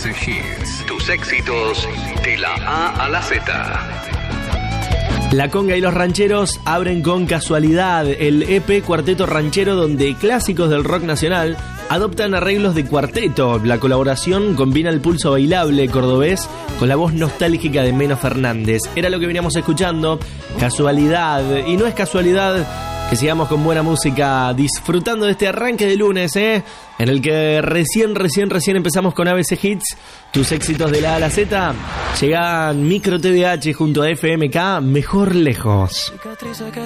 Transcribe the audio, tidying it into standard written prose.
ABC Hits. Tus éxitos de la A a la Z. La Conga y los Rancheros abren con Casualidad, el EP Cuarteto Ranchero donde clásicos del rock nacional adoptan arreglos de cuarteto. La colaboración combina el pulso bailable cordobés con la voz nostálgica de Meno Fernández. Era lo que veníamos escuchando, Casualidad. Y no es casualidad que sigamos con buena música, disfrutando de este arranque de lunes, en el que recién empezamos con ABC Hits, tus éxitos de la A a la Z. Llegan Micro TDH junto a FMK, Mejor Lejos.